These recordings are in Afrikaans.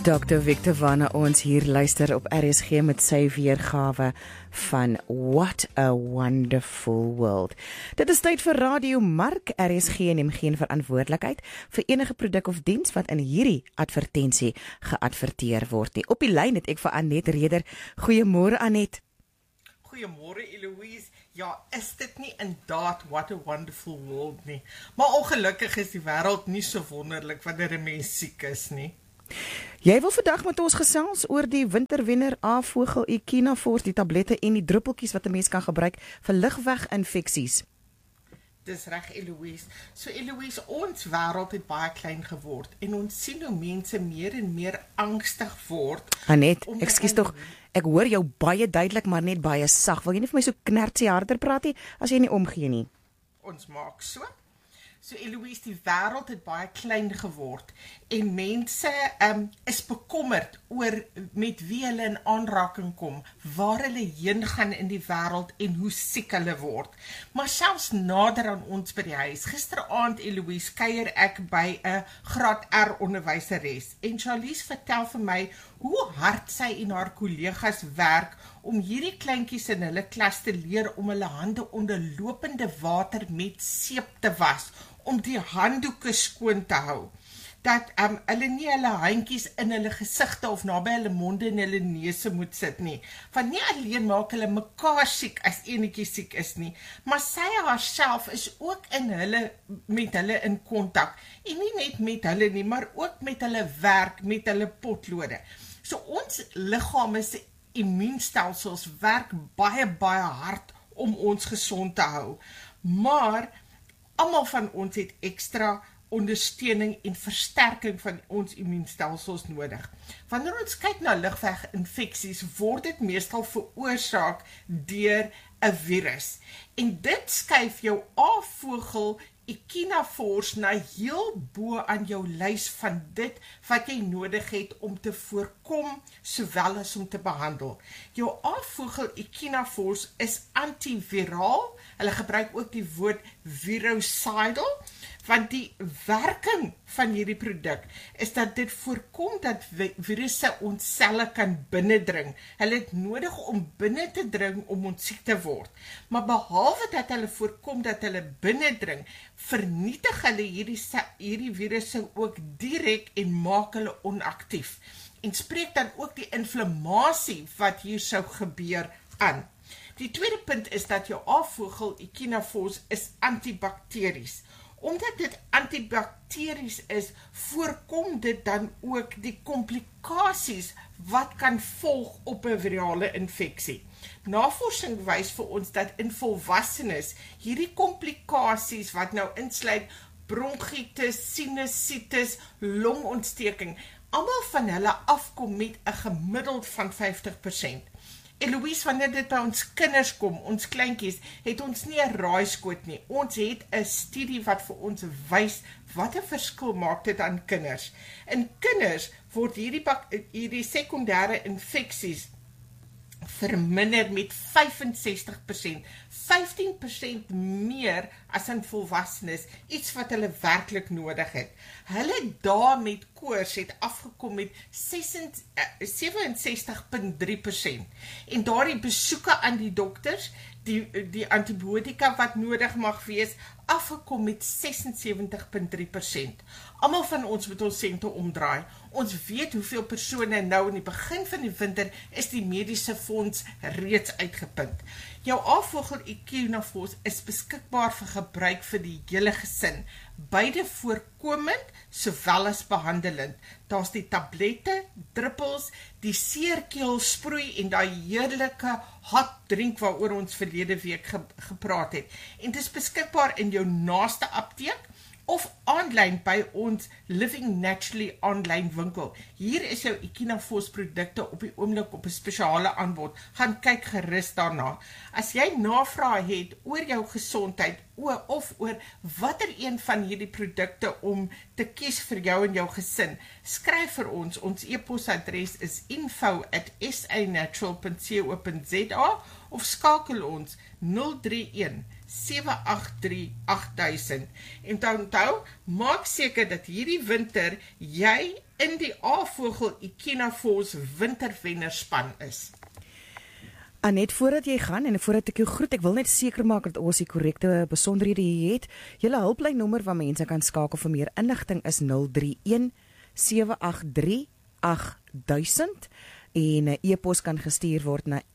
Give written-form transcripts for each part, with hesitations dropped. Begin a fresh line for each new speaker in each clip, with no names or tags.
Dr. Victor Wanne ons hier luister op RSG met sy weergawe van What a Wonderful World. Dit is tyd vir Radio Mark. RSG neem geen verantwoordelikheid vir enige produk of diens wat in hierdie advertensie geadverteer word nie. Op die lyn het ek vir Anet Reder. Goeiemôre Anet.
Goeiemôre Eloise. Ja, is dit nie inderdaad what a wonderful world nie? Maar ongelukkig is die wêreld nie so wonderlik wanneer 'n mens siek is nie.
Jy wil vandag met ons gesels oor die winterwenner A-vogel Echinafors, die tablette en die druppeltjies wat 'n mens kan gebruik vir lugweginfeksies.
Dis reg Eloise. So Eloise, ons wêreld het baie klein geword en ons sien hoe mense meer en meer angstig word.
Anet, ekskuus tog, ek hoor jou baie duidelik, maar net baie sag. Wil jy nie vir my so knertsie harder praat nie, as jy nie omgee nie?
Ons maak so. So Eloise, die wêreld het baie klein geword en mense is bekommerd oor met wie hulle in aanraking kom, waar hulle heen gaan in die wêreld en hoe siek hulle word. Maar selfs nader aan ons by die huis, gisteraand Eloise, kuier ek by 'n graad R onderwyseres en Charlize vertel vir my hoe hard sy en haar kollegas werk om hierdie kleintjies in hulle klas te leer om hulle hande onder lopende water met seep te was, om die handdoeke skoon te hou, dat hulle nie hulle handjies in hulle gesigte of naby hulle monde en hulle neuse moet sit nie, want nie alleen maak hulle mekaar siek as enetjie siek is nie, maar sy haarself is ook met hulle in kontak, en nie net met hulle nie, maar ook met hulle werk, met hulle potlode. So ons liggame se immuunstelsels werk baie hard om ons gesond te hou, maar almal van ons het ekstra ondersteuning en versterking van ons immuunstelsels nodig. Wanneer ons kyk na lugweginfeksies, word dit meestal veroorsaak deur 'n virus. En dit skuif jou A-vogel Echinafors na heel bo aan jou lys van dit wat jy nodig het om te voorkom, sowel as om te behandel. Jou A-vogel Echinafors is antiviraal. Hulle gebruik ook die woord virucidal, want die werking van hierdie produk is dat dit voorkom dat virusse ons selle kan binnendring. Hulle het nodig om binne te dring om ons siek te word. Maar behalwe dat hulle voorkom dat hulle binnendring, vernietig hulle hierdie virusse ook direk en maak hulle onaktief. En spreek dan ook die inflammasie wat hier sou gebeur aan. Die tweede punt is dat jou A-vogel Echinafors is antibakteries. Omdat dit antibakteries is, voorkom dit dan ook die komplikasies wat kan volg op 'n virale infeksie. Navorsing wys vir ons dat in volwassenes hierdie komplikasies wat nou insluit bronkietis, sinusitis, longontsteking, almal van hulle afkom met 'n gemiddeld van 50%. Eloise, wanneer dit by ons kinders kom, ons kleintjies, het ons nie 'n raaiskoot nie. Ons het 'n studie wat vir ons wys wat 'n verskil maak dit aan kinders. In kinders word hierdie sekondêre infeksies verminder met 65%, 15% meer as in volwassenes, iets wat hulle werklik nodig het. Hulle dae met koors het afgekom met 67,3%. En daardie besoeke aan die dokters, die antibiotika wat nodig mag wees, afgekom met 76,3%. Almal van ons moet ons sente omdraai. Ons weet hoeveel persone nou in die begin van die winter is die mediese fonds reeds uitgepunt. Jou A-vogel Echinafors is beskikbaar vir gebruik vir die hele gesin, beide voorkomend sowel as behandelend. Daar's die tablette, druppels, die seerkeel sproei en daai heerlike hot drink waaroor ons verlede week gepraat het. En dit is beskikbaar in jou naaste apteek of aanlyn by ons Living Naturally aanlyn winkel. Hier is jou Echinafors produkte op die oomblik op 'n spesiale aanbod. Gaan kyk gerus daarna. As jy navrae het oor jou gesondheid of oor watter een van hierdie produkte om te kies vir jou en jou gesin, skryf vir ons. Ons e-posadres is info@sanatural.co.za of skakel ons 031 783 8000. En onthou, maak seker dat hierdie winter jy in die A-Vogel Equinaforce winterwennerspan is.
Anet, voordat jy gaan en voordat ek jou groet, ek wil net seker maak dat ons die korrekte besonderhede hier het. Julle hulplynnommer waar mense kan skakel vir meer inligting is 031 783 8000 en 'n e-pos kan gestuur word na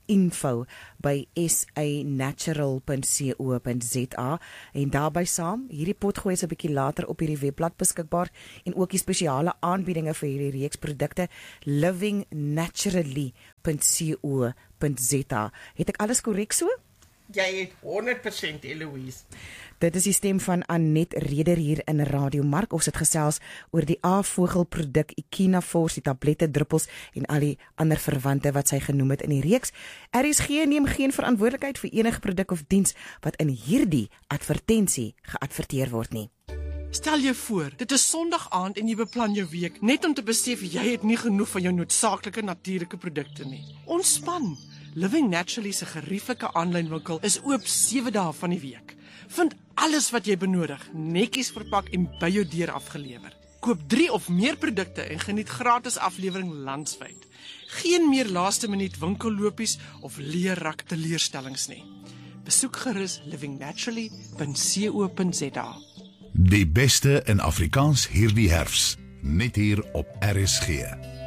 info@sanatural.co.za en daarby saam, hierdie potgooi is 'n bietjie later op hierdie webblad beskikbaar en ook die spesiale aanbiedinge vir hierdie reeks produkte livingnaturally.co.za. Het ek alles korrek so?
Jy het 100% Eloise.
Dit is die stem van Anet Reder hier in Radio Mark. Ons het gesels oor die A-Vogel produk Equinaforce, die tablette, druppels en al die ander verwante wat sy genoem het in die reeks. RSG neem geen verantwoordelikheid vir enige produk of diens wat in hierdie advertensie geadverteer word nie.
Stel jou voor, dit is Sondag aand en jy beplan jou week net om te besef jy het nie genoeg van jou noodsaaklike natuurlike produkte nie. Ontspan. Living Naturally se gerieflike aanlynwinkel is oop 7 dae van die week. Vind alles wat jy benodig, netjies verpak en by jou deur afgelewer. Koop 3 of meer produkte en geniet gratis aflewering landwyd. Geen meer laaste minuut winkellopies of leerrak teleurstellings nie. Besoek gerus livingnaturally.co.za.
Die beste in Afrikaans hierdie herfs, net hier op RSG.